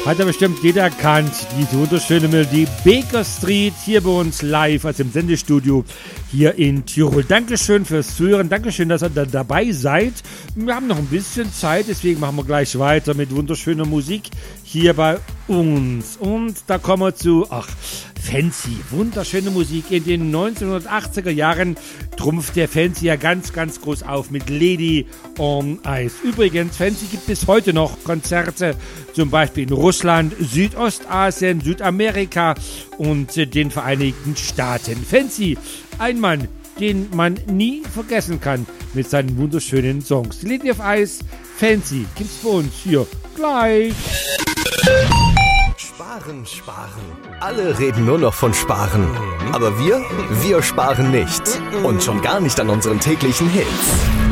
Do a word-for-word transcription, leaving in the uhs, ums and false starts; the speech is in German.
Hat ja bestimmt jeder erkannt, diese wunderschöne Melodie. Baker Street hier bei uns live aus dem Sendestudio hier in Tirol. Dankeschön fürs Zuhören, Dankeschön, dass ihr da dabei seid. Wir haben noch ein bisschen Zeit, deswegen machen wir gleich weiter mit wunderschöner Musik hier bei uns. Und da kommen wir zu, ach, Fancy, wunderschöne Musik. In den neunzehnhundertachtziger Jahren trumpft der Fancy ja ganz, ganz groß auf mit Lady on Ice. Übrigens, Fancy gibt es heute noch Konzerte, zum Beispiel in Russland, Südostasien, Südamerika und den Vereinigten Staaten. Fancy, ein Mann, den man nie vergessen kann mit seinen wunderschönen Songs. Lady of Ice, Fancy, gibt's für uns hier gleich. Sparen, sparen. Alle reden nur noch von Sparen. Aber wir, wir sparen nicht. Und schon gar nicht an unseren täglichen Hits.